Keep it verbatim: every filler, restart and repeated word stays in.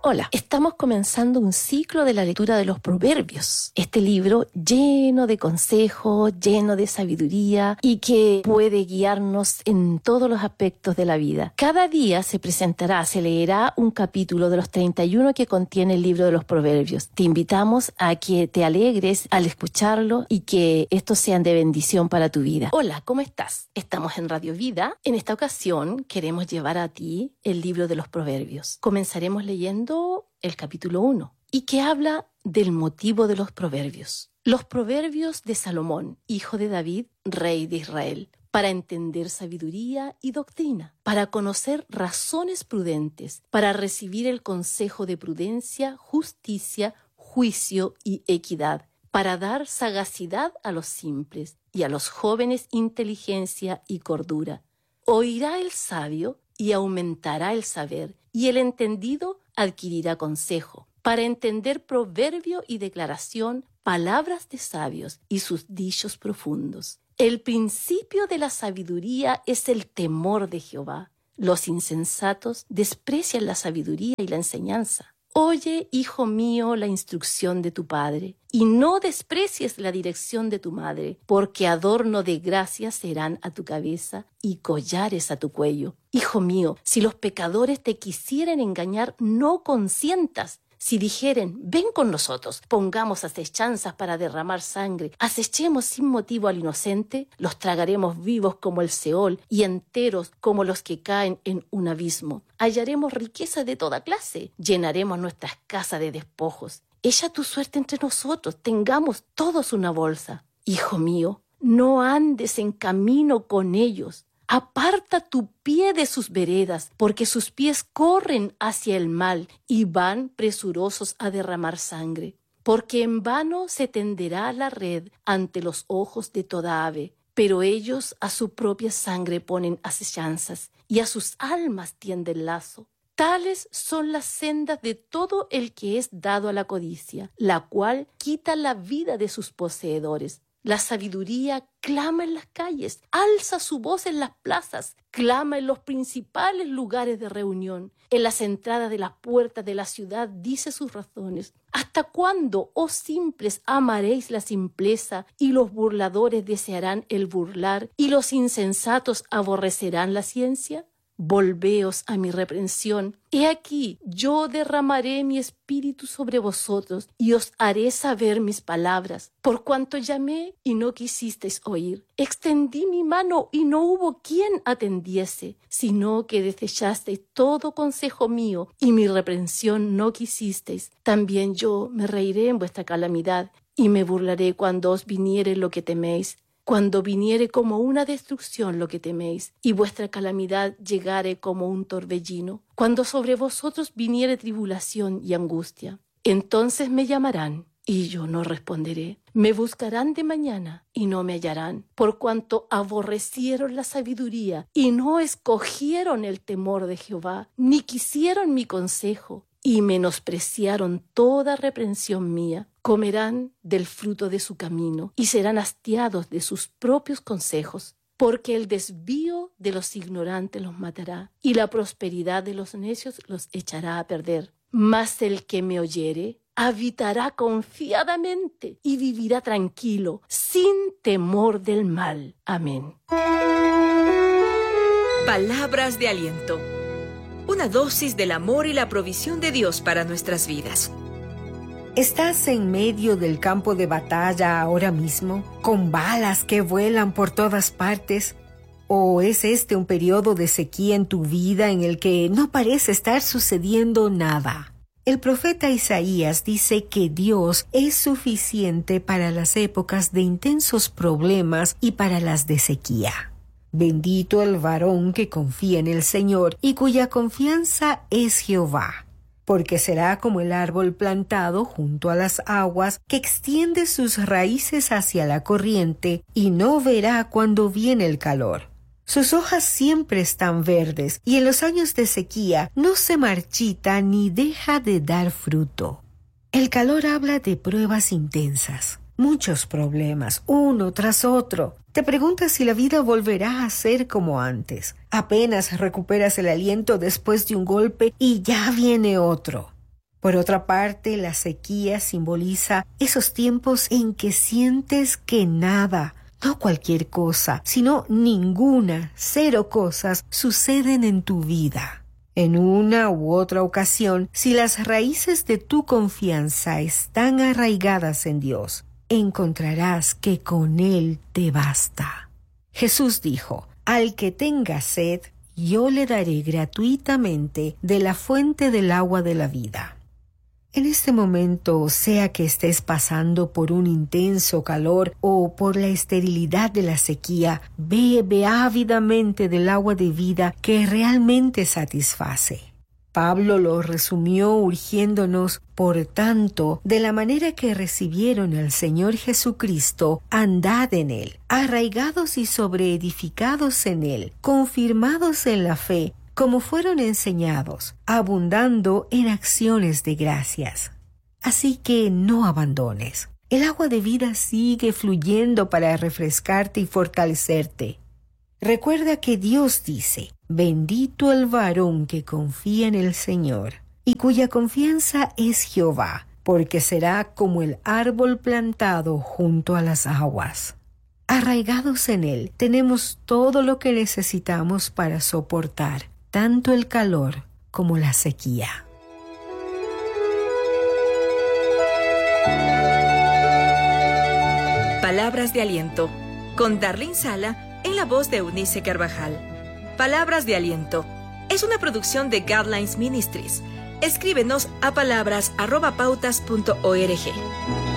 Hola, estamos comenzando un ciclo de la lectura de los Proverbios. Este libro lleno de consejos, lleno de sabiduría y que puede guiarnos en todos los aspectos de la vida. Cada día se presentará, se leerá un capítulo de los treinta y uno que contiene el libro de los Proverbios. Te invitamos a que te alegres al escucharlo y que estos sean de bendición para tu vida. Hola, ¿cómo estás? Estamos en Radio Vida. En esta ocasión queremos llevar a ti el libro de los Proverbios. Comenzaremos leyendo el capítulo uno y que habla del motivo de los proverbios. Los proverbios de Salomón, hijo de David, rey de Israel, para entender sabiduría y doctrina, para conocer razones prudentes, para recibir el consejo de prudencia, justicia, juicio y equidad, para dar sagacidad a los simples y a los jóvenes inteligencia y cordura. Oirá el sabio y aumentará el saber, y el entendido adquirirá consejo, para entender proverbio y declaración, palabras de sabios y sus dichos profundos. El principio de la sabiduría es el temor de Jehová. Los insensatos desprecian la sabiduría y la enseñanza. Oye, hijo mío, la instrucción de tu padre, y no desprecies la dirección de tu madre, porque adorno de gracia serán a tu cabeza y collares a tu cuello. Hijo mío, si los pecadores te quisieren engañar, no consientas. Si dijeren, ven con nosotros, pongamos acechanzas para derramar sangre, acechemos sin motivo al inocente, los tragaremos vivos como el Seol y enteros como los que caen en un abismo. Hallaremos riqueza de toda clase, llenaremos nuestras casas de despojos. Echa tu suerte entre nosotros, tengamos todos una bolsa. Hijo mío, no andes en camino con ellos. Aparta tu pie de sus veredas, porque sus pies corren hacia el mal y van presurosos a derramar sangre. Porque en vano se tenderá la red ante los ojos de toda ave, pero ellos a su propia sangre ponen acechanzas y a sus almas tienden lazo. Tales son las sendas de todo el que es dado a la codicia, la cual quita la vida de sus poseedores. La sabiduría clama en las calles, alza su voz en las plazas, clama en los principales lugares de reunión. En las entradas de las puertas de la ciudad dice sus razones. ¿Hasta cuándo, oh simples, amaréis la simpleza, y los burladores desearán el burlar, y los insensatos aborrecerán la ciencia? Volveos a mi reprensión. He aquí, yo derramaré mi espíritu sobre vosotros y os haré saber mis palabras. Por cuanto llamé y no quisisteis oír, extendí mi mano y no hubo quien atendiese, sino que desechasteis todo consejo mío y mi reprensión no quisisteis. También yo me reiré en vuestra calamidad y me burlaré cuando os viniere lo que teméis. Cuando viniere como una destrucción lo que teméis, y vuestra calamidad llegare como un torbellino, cuando sobre vosotros viniere tribulación y angustia, entonces me llamarán, y yo no responderé. Me buscarán de mañana, y no me hallarán, por cuanto aborrecieron la sabiduría, y no escogieron el temor de Jehová, ni quisieron mi consejo, y menospreciaron toda reprensión mía. Comerán del fruto de su camino y serán hastiados de sus propios consejos, porque el desvío de los ignorantes los matará y la prosperidad de los necios los echará a perder. Mas el que me oyere habitará confiadamente y vivirá tranquilo, sin temor del mal. Amén. Palabras de aliento. Una dosis del amor y la provisión de Dios para nuestras vidas. ¿Estás en medio del campo de batalla ahora mismo, con balas que vuelan por todas partes? ¿O es este un periodo de sequía en tu vida en el que no parece estar sucediendo nada? El profeta Isaías dice que Dios es suficiente para las épocas de intensos problemas y para las de sequía. Bendito el varón que confía en el Señor y cuya confianza es Jehová, porque será como el árbol plantado junto a las aguas, que extiende sus raíces hacia la corriente y no verá cuando viene el calor. Sus hojas siempre están verdes y en los años de sequía no se marchita ni deja de dar fruto. El calor habla de pruebas intensas, muchos problemas, uno tras otro. Te preguntas si la vida volverá a ser como antes. Apenas recuperas el aliento después de un golpe y ya viene otro. Por otra parte, la sequía simboliza esos tiempos en que sientes que nada, no cualquier cosa, sino ninguna, cero cosas suceden en tu vida. En una u otra ocasión, si las raíces de tu confianza están arraigadas en Dios, encontrarás que con Él te basta. Jesús dijo: al que tenga sed, yo le daré gratuitamente de la fuente del agua de la vida. En este momento, sea que estés pasando por un intenso calor o por la esterilidad de la sequía, bebe ávidamente del agua de vida que realmente satisface. Pablo lo resumió urgiéndonos, por tanto, de la manera que recibieron al Señor Jesucristo, andad en Él, arraigados y sobreedificados en Él, confirmados en la fe, como fueron enseñados, abundando en acciones de gracias. Así que no abandones. El agua de vida sigue fluyendo para refrescarte y fortalecerte. Recuerda que Dios dice: bendito el varón que confía en el Señor, y cuya confianza es Jehová, porque será como el árbol plantado junto a las aguas. Arraigados en Él, tenemos todo lo que necesitamos para soportar tanto el calor como la sequía. Palabras de aliento, con Darlene Sala en la voz de Eunice Carvajal. Palabras de aliento es una producción de Guidelines Ministries. Escríbenos a palabras arroba pautas punto org.